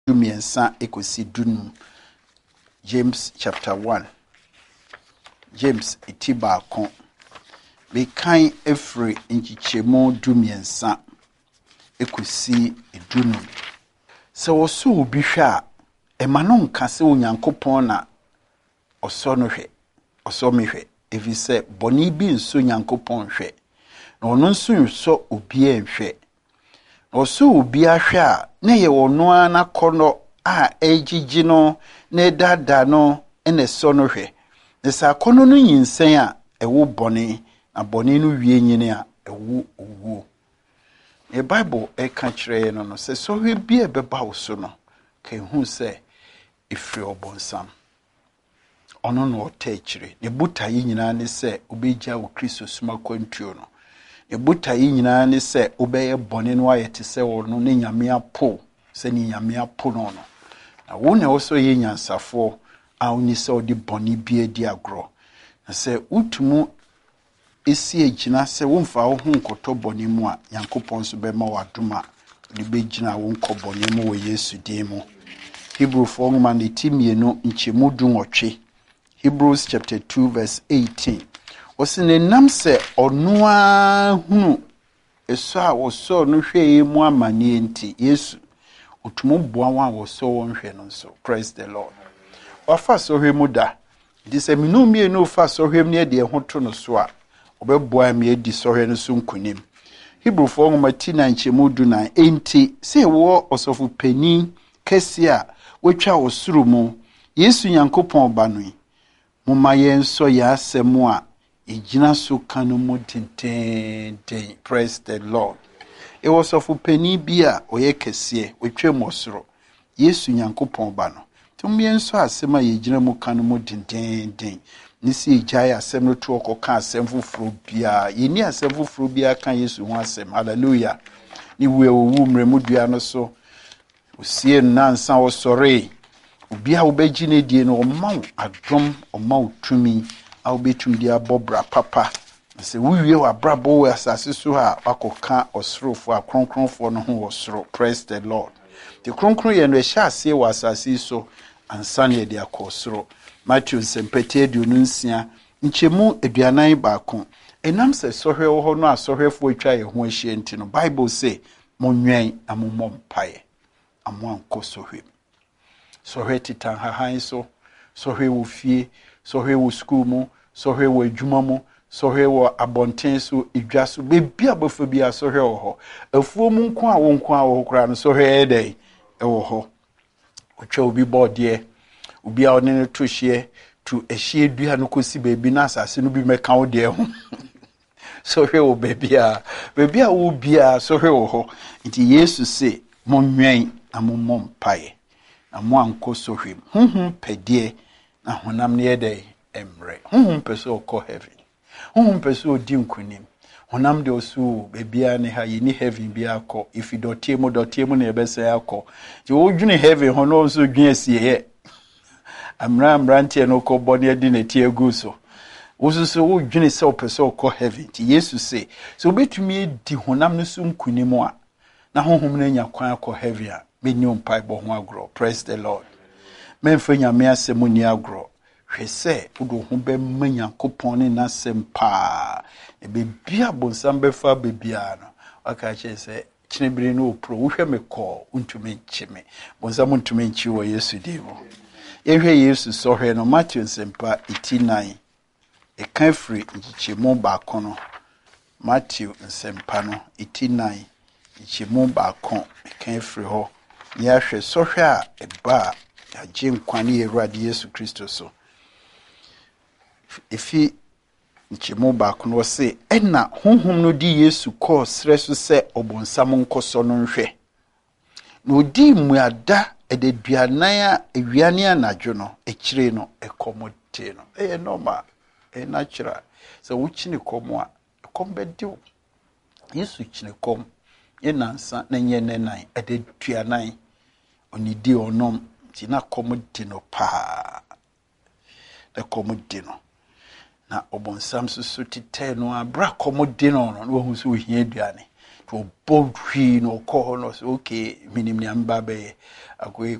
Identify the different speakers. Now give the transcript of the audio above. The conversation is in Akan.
Speaker 1: dumiensa ekosi dunum. James chapter 1. James itiba kon. We kan every inchichemo dumiensa ekosi dunum. So oso obi hwa ema no nka se onyankopon na oso no hwe oso me hwe efi se boni bi nso nyankopon hwe na ono nso so obi enhwe oso obi ahwe a na ye ono ana kono a ejiji no na dada no ene so no hwe ne sa kono no yinsen a ewo boni na boni no wie nyine a ewo owo. The Bible eka kire no se so hwe bi ebeba wo so no ka hu se ifri obonsam ono no otechire ne buta yi nyina ne se obeja wo Kristo suma kwantuo no ne buta yi nyina ne se obeye bone no ayete se wo no ne nyame apo se ni nyame apo no no na wo ne wo so ye nyansafo a oni se odi bone bi edi agro na se utumu esi ejina se womfa wo hu nkoto bone mu a Yankopon so be ma wadoma de begina wo nko bone mu wo Yesu din mu. Hebrews 4:18 nchemu dunwotwe. Hebrews chapter 2 verse 18. Osine nam se onua hunu eso a woso no hwe mu amane enti Yesu otumo boa wa woso wonhwe no so. Praise the Lord. Wafa so hwe mu da. Di se minu mie no fa so hwe mu ne de ho to no so a obeboa me edi so hwe no so nkunim. Hebrews 4:19 nchemu duna enti se wo osofu pani kesia wetwa osuru mu Yesu Nyankopon ba no mumma yenso ya asemu a ejina so kanu mu tenten. Praise the Lord. E was of penny bia oye kese wetwa mu osuru Yesu Nyankopon ba no tum yenso asema ejina mu kanu mu tenten nisi ejaya asem no to okoka asem fufuru bia yeni asem fufuru bia kan Yesu ho asem. Hallelujah. Ni we owu mremu dua no so osie nansa wo sore obi a obeji ne die no omaw adom omaw tumi a obetum dia bobra papa se wiwie wa brabo we asase so ha akoka osorofo akronkronfo no ho osoro. Praise the Lord. The kronkron ye no ehya ase wa asase so ansane ye dia kosoro. Matthew sempete dununsia nchemu aduanan baako enam se sohwe wo ho no asohwefo atwa ye ho ahie enti no Bible say monwen amomom pae amwanko sohwe sohwe titan hahan so sohwe wo fie sohwe wo school mu sohwe wo adwuma mu sohwe wo abonten so edwa so bebi abofo bia sohwe wo ho afuo mu nko a wo kra no sohwe edai wo ho otwa obi bode obi a one to hye to ehye dua no kosi bebi na asase no bi meka wo de ho sohwe wo bebi a wo bia sohwe wo ho nti Yesu se monwen amomom pae amo anko sohwem honhom pedie na honam ne yede emre honhom peso ko heaven honhom peso di nkunim honam de osu bebia ne ha yini heaven bia akọ if dotie mu na ebese akọ ti wo dwune heaven hono so dwune sie amra ntie no ko bone adi na tie gu so wosusu wo dwune se opeso ko heaven ti Yesu se so betumi di honam no so nkunim a na honhom na nya kwan akọ heaven a menyo mpai bo ho agro. Praise the Lord. Memfa nyame asemu ni agro hwese udo ho be Nyankopon ne nasem pa e be bia bonsam be fa be bia no aka che se chinebiri no pro wohwe me ko untumi nchime bonsam untumi nchi wo Yesu dimo yehwe Yesu so hwe no Matthew sempa 89 e kan free nchichemu ba kono Matthew sempa no 89 nchichemu ba kon e kan free ho yahwe so hwe a eba agye nkwane Awurade Yesu Kristo so efi nchemu ba kono wo se ena honhom no di Yesu ko sre so se obonsam nkoso no nhwe na odi muada ededuanan a ewiane anadwo no ekire no ekomote no normal natural so wuchine komo a ekombediw Yesu chine kom yenansa na nyenenan ededuanan onidi onom ti na komodi no pa na komodi no na obonsam so tite no abra komodi no no wo hu so hia aduane to bodwi no ko no so okay minim ni amba be akoy